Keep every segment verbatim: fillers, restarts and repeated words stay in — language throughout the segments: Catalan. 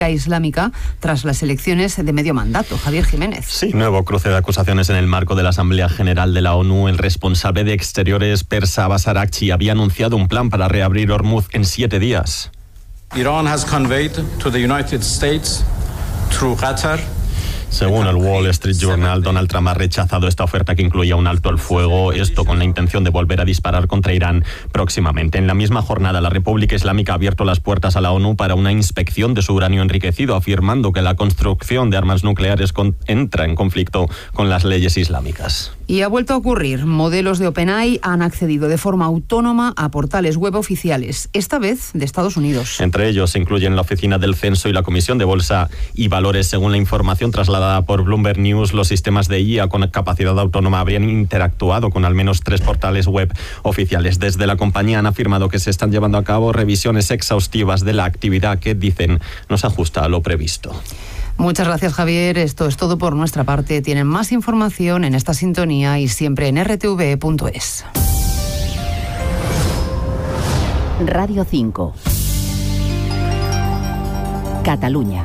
islámica tras las elecciones de medio mandato. Javier Jiménez. Sí, nuevo cruce de acusaciones en el marco de la Asamblea General de la ONU. El responsable de Exteriores persa Abbas Araghchi había anunciado un plan para reabrir Hormuz en siete días. Iran has conveyed to the United States through Qatar. Según el Wall Street Journal, Donald Trump ha rechazado esta oferta que incluía un alto al fuego, esto con la intención de volver a disparar contra Irán próximamente. En la misma jornada, la República Islámica ha abierto las puertas a la ONU para una inspección de su uranio enriquecido, afirmando que la construcción de armas nucleares con- entra en conflicto con las leyes islámicas. Y ha vuelto a ocurrir. Modelos de OpenAI han accedido de forma autónoma a portales web oficiales, esta vez de Estados Unidos. Entre ellos se incluyen la Oficina del Censo y la Comisión de Bolsa y Valores. Según la información trasladada por Bloomberg News, los sistemas de I A con capacidad autónoma habrían interactuado con al menos tres portales web oficiales. Desde la compañía han afirmado que se están llevando a cabo revisiones exhaustivas de la actividad que, dicen, no se ajusta a lo previsto. Muchas gracias, Javier. Esto es todo por nuestra parte. Tienen más información en esta sintonía y siempre en r t v punto es. Radio cinco. Catalunya.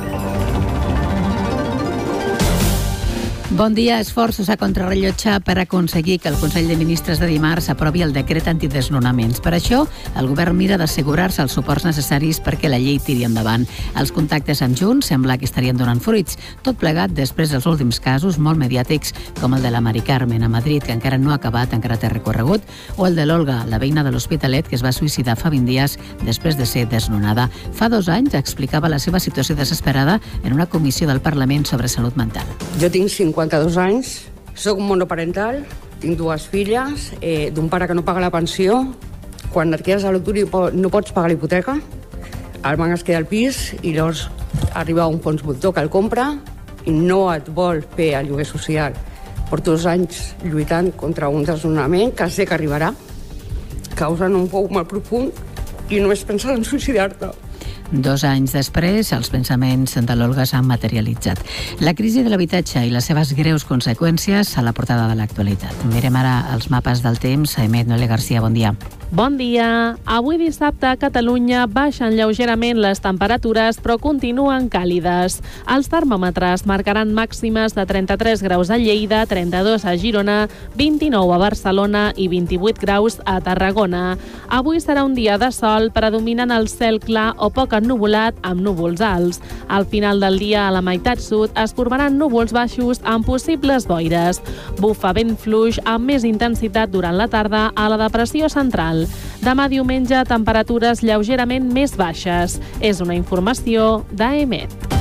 Bon dia. Esforços a contrarrellotge per aconseguir que el Consell de Ministres de dimarts aprovi el decret antidesnonaments. Per això, el govern mira d'assegurar-se els suports necessaris perquè la llei tiri endavant. Els contactes amb Junts sembla que estarien donant fruits. Tot plegat després dels últims casos molt mediàtics, com el de la Mari Carmen a Madrid, que encara no ha acabat, encara té recorregut, o el de l'Olga, la veïna de l'Hospitalet, que es va suïcidar fa vint dies després de ser desnonada. Fa dos anys explicava la seva situació desesperada en una comissió del Parlament sobre salut mental. Jo tinc cinquanta-dos anys, soc monoparental, tinc dues filles, eh, d'un pare que no paga la pensió. Quan et quedes a l'atur no pots pagar la hipoteca, el banc es queda al pis i llavors arriba un fons voltor que el compra i no et vol fer el lloguer social. Porto dos anys lluitant contra un desnonament que sé que arribarà, causant un pou molt profund i només pensant en suïcidar-te. Dos anys després, els pensaments de l'Olga s'han materialitzat. La crisi de l'habitatge i les seves greus conseqüències a la portada de l'actualitat. Mirem ara els mapes del temps. Aimé Noele Garcia, bon dia. Bon dia. Avui dissabte a Catalunya baixen lleugerament les temperatures, però continuen càlides. Els termòmetres marcaran màximes de trenta-tres graus a Lleida, trenta-dos a Girona, vint-i-nou a Barcelona i vint-i-vuit graus a Tarragona. Avui serà un dia de sol, predominant el cel clar o poc ennuvolat amb núvols alts. Al final del dia, a la meitat sud, es formaran núvols baixos amb possibles boires. Bufa vent fluix amb més intensitat durant la tarda a la depressió central. Demà diumenge, temperatures lleugerament més baixes. És una informació d'A E M E T.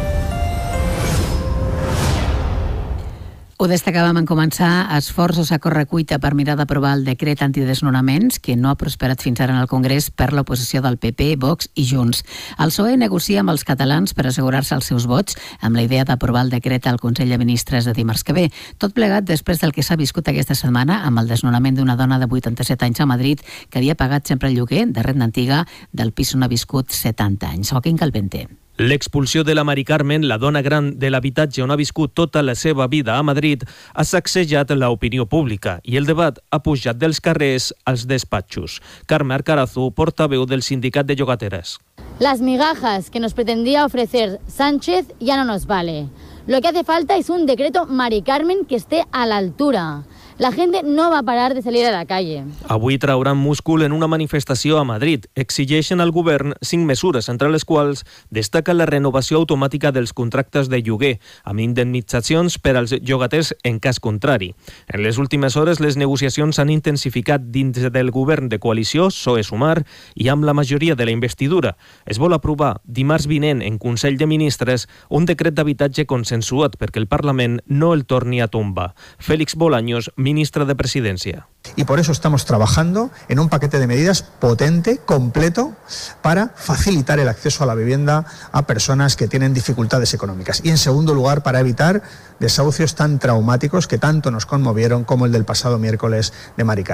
Ho destacàvem en començar, esforços a correcuita per mirar d'aprovar el decret antidesnonaments, que no ha prosperat fins ara en el Congrés per l'oposició del P P, Vox i Junts. El P S O E negocia amb els catalans per assegurar-se els seus vots amb la idea d'aprovar el decret al Consell de Ministres de dimarts que ve. Tot plegat després del que s'ha viscut aquesta setmana amb el desnonament d'una dona de vuitanta-set anys a Madrid que havia pagat sempre el lloguer de renda antiga del pis on ha viscut setanta anys. Joaquín Calvente. L'expulsió de la Mari Carmen, la dona gran de l'habitatge on ha viscut tota la seva vida a Madrid, ha sacsejat l'opinió pública i el debat ha pujat dels carrers als despatxos. Carme Arcarazu, portaveu del sindicat de llogateres. Las migajas que nos pretendía ofrecer Sánchez ya no nos vale. Lo que hace falta es un decreto Mari Carmen que esté a la altura. La gente no va a parar de salir a la calle. Avui trauran múscul en una manifestació a Madrid. Exigeixen al govern cinc mesures, entre les quals destaca la renovació automàtica dels contractes de lloguer, amb indemnitzacions per als llogaters en cas contrari. En les últimes hores, les negociacions s'han intensificat dins del govern de coalició, P S O E-Sumar, i amb la majoria de la investidura. Es vol aprovar dimarts vinent en Consell de Ministres un decret d'habitatge consensuat perquè el Parlament no el torni a tombar. Félix Bolaños, ministra de Presidencia. Y por eso estamos trabajando en un paquete de medidas potente, completo, para facilitar el acceso a la vivienda a personas que tienen dificultades económicas. Y en segundo lugar, para evitar desahucios tan traumáticos que tanto nos conmovieron como el del pasado miércoles de Mari Carmen.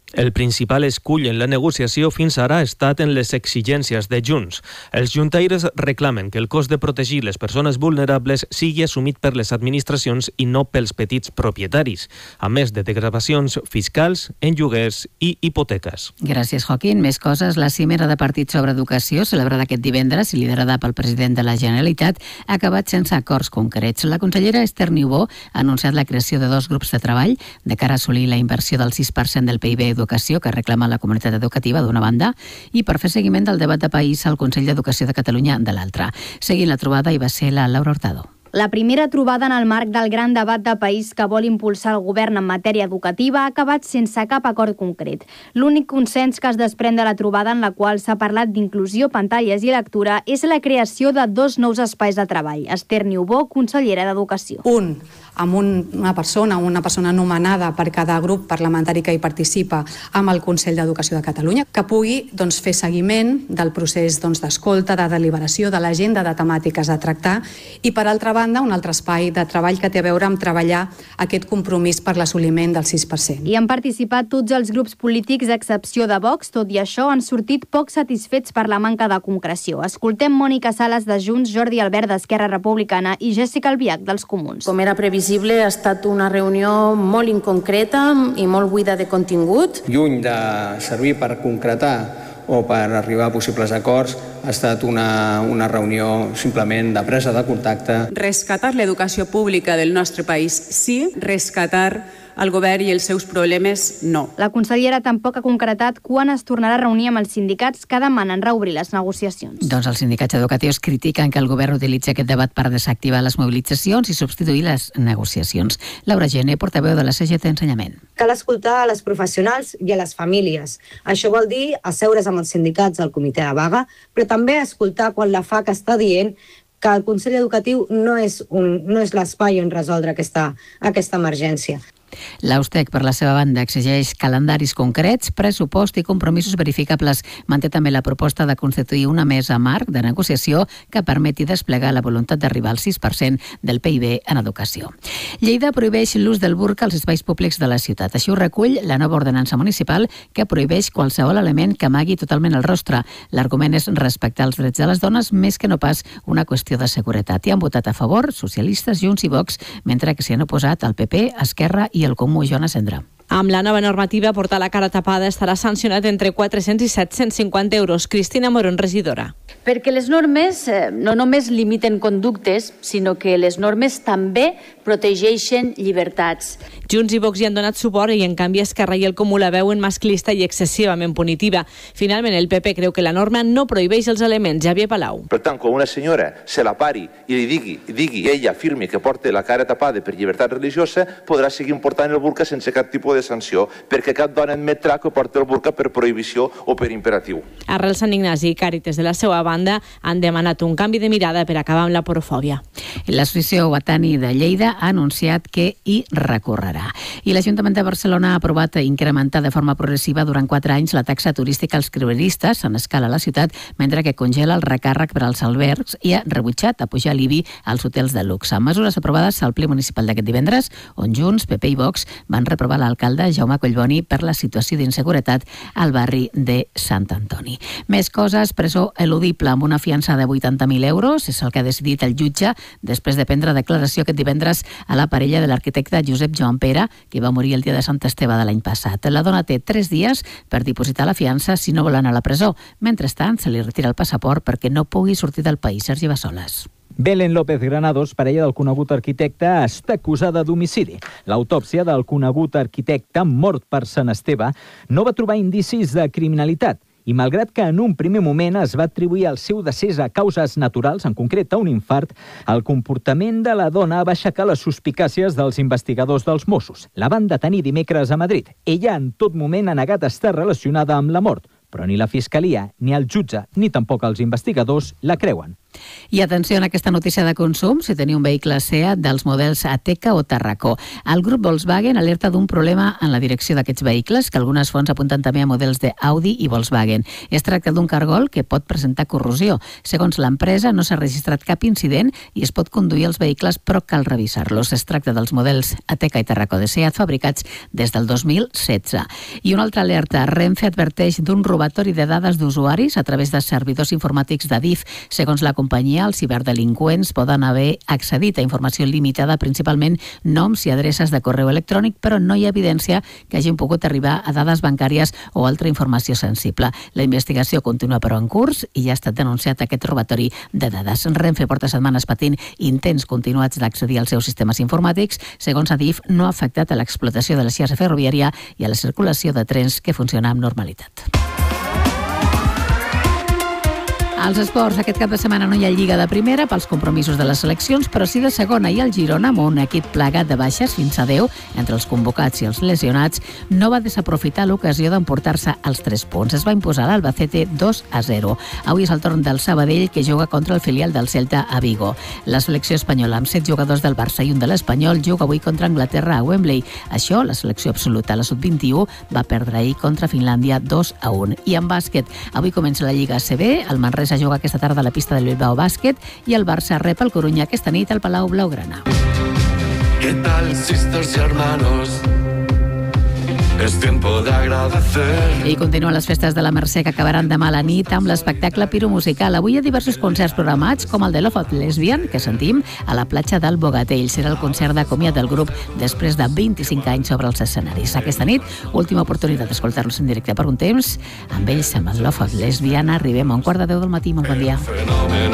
El principal escull en la negociació fins ara ha estat en les exigències de Junts. Els juntaires reclamen que el cost de protegir les persones vulnerables sigui assumit per les administracions i no pels petits propietaris, a més de degravacions fiscals en lloguers i hipoteques. Gràcies, Joaquín. Més coses. La cimera de partits sobre educació, celebrada aquest divendres i liderada pel president de la Generalitat, ha acabat sense acords concrets. La consellera Esther Niubó ha anunciat la creació de dos grups de treball de cara a assolir la inversió del sis per cent del P I B Educació que reclama la comunitat educativa d'una banda i per fer seguiment del debat de país al Consell d'Educació de Catalunya de l'altra. Seguint la trobada hi va ser la Laura Hurtado. La primera trobada en el marc del gran debat de país que vol impulsar el govern en matèria educativa ha acabat sense cap acord concret. L'únic consens que es desprèn de la trobada, en la qual s'ha parlat d'inclusió, pantalles i lectura, és la creació de dos nous espais de treball. Esther Niubó, consellera d'Educació. Un, amb un, una persona, una persona nomenada per cada grup parlamentari que hi participa amb el Consell d'Educació de Catalunya, que pugui doncs, fer seguiment del procés doncs, d'escolta, de deliberació, de l'agenda de temàtiques a tractar i, per altra banda, un altre espai de treball que té a veure amb treballar aquest compromís per l'assoliment del sis per cent. Hi han participat tots els grups polítics, a excepció de Vox. Tot i això, han sortit poc satisfets per la manca de concreció. Escoltem Mònica Sales de Junts, Jordi Albert d'Esquerra Republicana i Jessica Albiach dels Comuns. Com era previsible, ha estat una reunió molt inconcreta i molt buida de contingut. Lluny de servir per concretar o per arribar a possibles acords, ha estat una, una reunió simplement de presa de contacte. Rescatar l'educació pública del nostre país, sí. Rescatar el govern i els seus problemes, no. La consellera tampoc ha concretat quan es tornarà a reunir amb els sindicats que demanen reobrir les negociacions. Doncs els sindicats educatius critiquen que el govern utilitzi aquest debat per desactivar les mobilitzacions i substituir les negociacions. Laura Gené, portaveu de la C G T Ensenyament. Cal escoltar a les professionals i a les famílies. Això vol dir asseure's amb els sindicats al comitè de vaga, però també escoltar quan la F A C està dient que el Consell Educatiu no és, un, no és l'espai on resoldre aquesta, aquesta emergència. L'Austec, per la seva banda, exigeix calendaris concrets, pressupost i compromisos verificables. Manté també la proposta de constituir una mesa marc de negociació que permeti desplegar la voluntat d'arribar al sis per cent del P I B en educació. Lleida prohibeix l'ús del burca als espais públics de la ciutat. Així ho recull la nova ordenança municipal que prohibeix qualsevol element que amagui totalment el rostre. L'argument és respectar els drets de les dones més que no pas una qüestió de seguretat. I han votat a favor socialistes, Junts i Vox, mentre que s'hi han oposat el P P, Esquerra i el Comú. Joana Sendra. Amb la nova normativa, portar la cara tapada estarà sancionat entre quatre-cents i set-cents cinquanta euros. Cristina Morón, regidora. Perquè les normes eh, no només limiten conductes, sinó que les normes també protegeixen llibertats. Junts i Vox hi han donat suport i, en canvi, Esquerra i el Comú la veuen masclista i excessivament punitiva. Finalment, el P P creu que la norma no prohibeix els elements. Javier Palau. Per tant, quan una senyora se la pari i li digui, digui ella afirmi que porta la cara tapada per llibertat religiosa, podrà seguir portant el burca sense cap tipus de sanció, perquè cap dona admetrà que porta el burca per prohibició o per imperatiu. Arrel Sant Ignasi i Càritas, de la seva banda, han demanat un canvi de mirada per acabar amb la porofòbia. L'associació Watani de Lleida ha anunciat que hi recorrerà. I l'Ajuntament de Barcelona ha aprovat incrementar de forma progressiva durant quatre anys la taxa turística als creueristes en escala a la ciutat, mentre que congela el recàrrec per als albergs i ha rebutjat apujar l'I B I als hotels de luxe. Mesures aprovades al ple municipal d'aquest divendres, on Junts, P P i Vox van reprovar l'alcalde Jaume Collboni per la situació d'inseguretat al barri de Sant Antoni. Més coses, presó eludible amb una fiança de vuitanta mil euros, és el que ha decidit el jutge després de prendre declaració aquest divendres a la parella de l'arquitecte Josep Joan Pere, que va morir el dia de Sant Esteve de l'any passat. La dona té tres dies per dipositar la fiança si no vol anar a la presó. Mentrestant, se li retira el passaport perquè no pugui sortir del país. Sergi Bassoles. Belén López Granados, parella del conegut arquitecte, està acusada d'homicidi. L'autòpsia del conegut arquitecte, mort per Sant Esteve, no va trobar indicis de criminalitat. I malgrat que en un primer moment es va atribuir el seu decés a causes naturals, en concret a un infart, el comportament de la dona va aixecar les suspicàcies dels investigadors dels Mossos. La van detenir dimecres a Madrid. Ella en tot moment ha negat estar relacionada amb la mort, però ni la Fiscalia, ni el jutge, ni tampoc els investigadors la creuen. I atenció a aquesta notícia de consum, si teniu un vehicle SEAT dels models Ateca o Tarraco. El grup Volkswagen alerta d'un problema en la direcció d'aquests vehicles, que algunes fonts apunten també a models de Audi i Volkswagen. Es tracta d'un cargol que pot presentar corrosió. Segons l'empresa, no s'ha registrat cap incident i es pot conduir els vehicles, però cal revisar-los. Es tracta dels models Ateca i Tarraco de SEAT fabricats des del dos mil setze. I una altra alerta. Renfe adverteix d'un robatori de dades d'usuaris a través de servidors informàtics d'Adif. Segons la companyia, els ciberdelinqüents poden haver accedit a informació limitada, principalment noms i adreces de correu electrònic, però no hi ha evidència que hagin pogut arribar a dades bancàries o altra informació sensible. La investigació continua però en curs i ja ha estat denunciat aquest robatori de dades. Renfe porta setmanes patint intents continuats d'accedir als seus sistemes informàtics. Segons Adif, no ha afectat a l'explotació de la xarxa ferroviària i a la circulació de trens que funciona amb normalitat. Als esports, aquest cap de setmana no hi ha Lliga de Primera pels compromisos de les seleccions, però sí de Segona, i el Girona, amb un equip plagat de baixes fins a deu entre els convocats i els lesionats, no va desaprofitar l'ocasió d'emportar-se els tres punts. Es va imposar l'Albacete dos a zero. Avui és el torn del Sabadell, que juga contra el filial del Celta a Vigo. La selecció espanyola, amb set jugadors del Barça i un de l'Espanyol, juga avui contra Anglaterra a Wembley. Això, la selecció absoluta, la sub vint-i-u, va perdre ahir contra Finlàndia dos a un. I en bàsquet, avui comença la Lliga A C B, el Manresa juga aquesta tarda a la pista del Bilbao Bàsquet i el Barça rep el Corunya aquesta nit al Palau Blaugrana. ¿Qué tal, sisters y hermanos? Es tiempo de agradecer. I continuen les festes de la Mercè, que acabaran demà a la nit amb l'espectacle piromusical. Avui hi ha diversos concerts programats, com el de Love of Lesbian, que sentim a la platja del Bogatell. Serà el concert de comiat del grup després de vint-i-cinc anys sobre els escenaris. Aquesta nit, última oportunitat d'escoltar-los en directe per un temps. Amb ells, amb el Love of Lesbian, arribem a un quart de deu del matí. Molt bon dia.